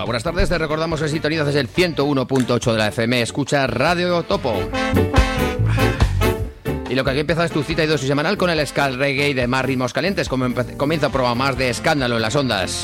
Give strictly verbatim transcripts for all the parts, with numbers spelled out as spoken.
buenas tardes, te recordamos que sintonizas desde el ciento uno punto ocho de la F M, escucha Radio Topo. Y lo que aquí empieza es tu cita y dosis semanal con el ska, el reggae y demás ritmos calientes, como empe- comienza a probar más de escándalo en las ondas.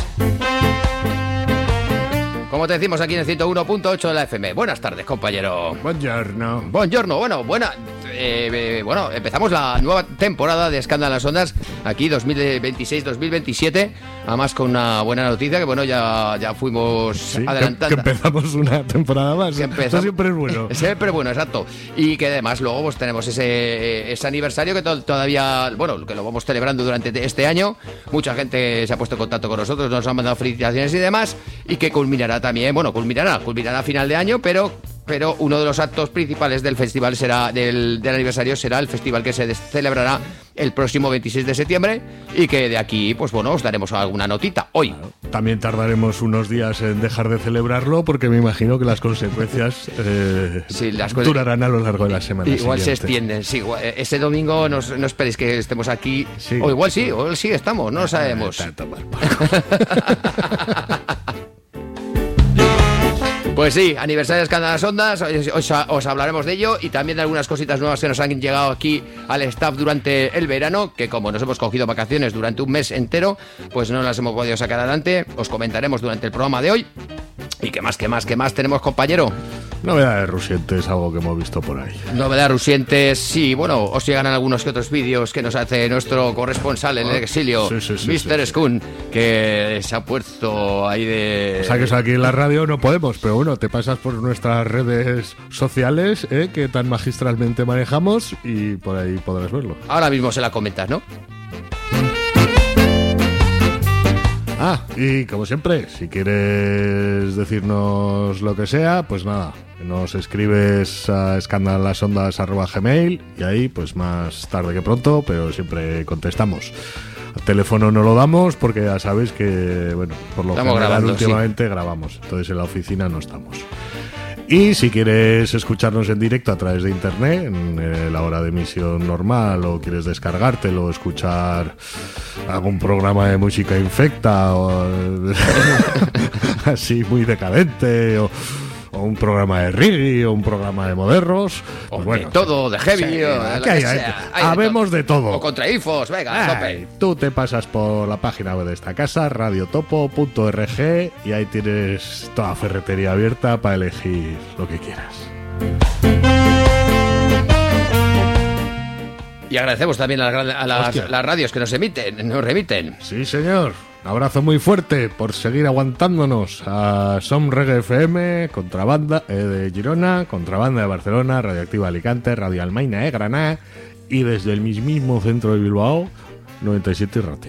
Como te decimos aquí en el ciento uno punto ocho de la F M. Buenas tardes, compañero. Buongiorno. Buongiorno, bueno, buena, eh, eh, bueno, empezamos la nueva temporada de Escándalo en las Ondas, aquí dos mil veintiséis dos mil veintisiete, además con una buena noticia, que bueno, ya, ya fuimos sí, adelantando. Que, que empezamos una temporada más, que empezamos, eso siempre es bueno. Siempre es bueno, exacto. Y que además luego pues tenemos ese, ese aniversario que to- todavía, bueno, que lo vamos celebrando durante este año. Mucha gente se ha puesto en contacto con nosotros, nos han mandado felicitaciones y demás, y que culminará también, bueno, culminará, culminará a final de año, pero... pero uno de los actos principales del festival será del, del aniversario será el festival que se celebrará el próximo veintiséis de septiembre y que de aquí, pues bueno, os daremos alguna notita hoy. Claro. También tardaremos unos días en dejar de celebrarlo porque me imagino que las consecuencias eh, sí, las cosas durarán a lo largo de la semana igual siguiente. Se extienden, sí. Ese domingo no, no esperéis que estemos aquí, sí. O igual sí, o igual sí estamos, no lo sabemos. Pues sí, aniversario de Escándalo en las Ondas, os, os, os hablaremos de ello y también de algunas cositas nuevas que nos han llegado aquí al staff durante el verano, que como nos hemos cogido vacaciones durante un mes entero, pues no las hemos podido sacar adelante, os comentaremos durante el programa de hoy. ¿Y qué más, qué más, qué más tenemos, compañero? Novedades rusientes, algo que hemos visto por ahí. Novedades rusientes, sí, bueno, os llegan algunos que otros vídeos que nos hace nuestro corresponsal en el exilio, sí, sí, sí, mister Sí, Skun, sí. que se ha puesto ahí de... O sea, que eso aquí en la radio no podemos, pero bueno, te pasas por nuestras redes sociales, ¿eh? Que tan magistralmente manejamos y por ahí podrás verlo. Ahora mismo se la comentas, ¿no? Ah, y como siempre, si quieres decirnos lo que sea, pues nada, nos escribes a escandalolasondas arroba gmail y ahí pues más tarde que pronto, pero siempre contestamos. Al teléfono no lo damos porque ya sabéis que, bueno, por lo estamos general grabando, últimamente sí. grabamos, entonces en la oficina no estamos. Y si quieres escucharnos en directo a través de internet, en eh, la hora de emisión normal, o quieres descargártelo, o escuchar algún programa de música infecta, o así muy decadente, o, o un programa de reggae, o un programa de modernos, o pues bueno, de todo, de heavy, sí, o de lo que hay, que hay, sea. Hay habemos de todo. O contra infos, venga, tope. Tú te pasas por la página web de esta casa, radiotopo punto org, y ahí tienes toda ferretería abierta para elegir lo que quieras. Y agradecemos también a las, a las, las radios que nos emiten, nos remiten. Sí, señor. Un abrazo muy fuerte por seguir aguantándonos a Som Reggae F M, Contrabanda eh, de Girona, Contrabanda de Barcelona, Radioactiva Alicante, Radio Almaina de Granada y desde el mismísimo centro de Bilbao, noventa y siete Ratia.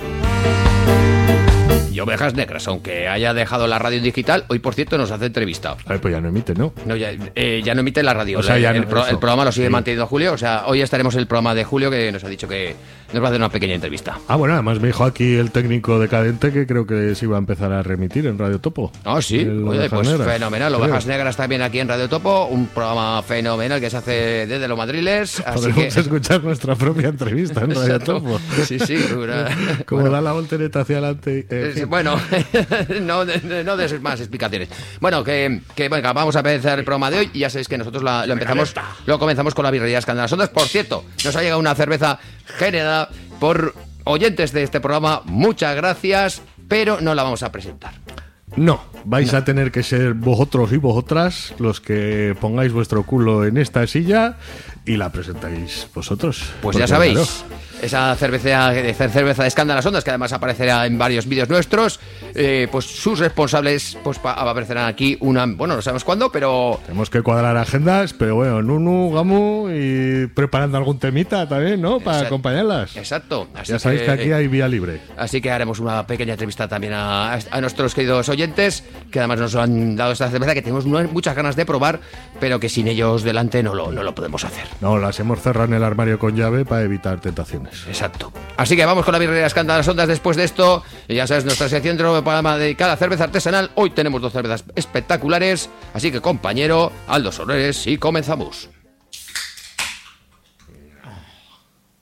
Y Ovejas Negras, aunque haya dejado la radio digital, hoy por cierto nos hace entrevista. Ay, pues ya no emite, ¿no? No, ya, eh, ya no emite la radio. O sea, ya el, no, el, pro, el programa lo sigue sí. manteniendo Julio. O sea, hoy estaremos en el programa de Julio, que nos ha dicho que nos va a hacer una pequeña entrevista. Ah, bueno, además me dijo aquí el técnico decadente que creo que se iba a empezar a remitir en Radio Topo. Ah, sí. Oye, pues Negras. Fenomenal. Ovejas Negras también aquí en Radio Topo. Un programa fenomenal que se hace desde los Madriles. Así Podemos que... escuchar nuestra propia entrevista en Radio Topo. Sí, sí. Una... Como bueno. da la voltereta hacia adelante. Eh, bueno, no, no des más explicaciones. Bueno, que, que venga, vamos a empezar el programa de hoy y ya sabéis que nosotros la, lo empezamos, lo comenzamos con la birrería Escándalo en las Ondas. Por cierto, nos ha llegado una cerveza generada por oyentes de este programa. Muchas gracias, pero no la vamos a presentar. No, vais no. a tener que ser vosotros y vosotras los que pongáis vuestro culo en esta silla y la presentáis vosotros. Pues ya sabéis, claro, esa cerveza, esa cerveza de Escándalo en las Ondas, que además aparecerá en varios vídeos nuestros, eh, pues sus responsables pues aparecerán aquí una, bueno, no sabemos cuándo, pero... Tenemos que cuadrar agendas, pero bueno, Nunu, Gamu y preparando algún temita también, ¿no? Para Exacto. acompañarlas. Exacto. Así ya sabéis que, que aquí hay vía libre. Así que haremos una pequeña entrevista también a, a nuestros queridos oyentes, que además nos han dado esta cerveza que tenemos muchas ganas de probar, pero que sin ellos delante no lo, no lo podemos hacer. No, las hemos cerrado en el armario con llave para evitar tentaciones. Exacto. Así que vamos con la birrería Escándalo en las Ondas después de esto. Y ya sabes, nuestra sección de programa dedicada a cerveza artesanal. Hoy tenemos dos cervezas espectaculares. Así que, compañero, Aldo Soleres, y comenzamos.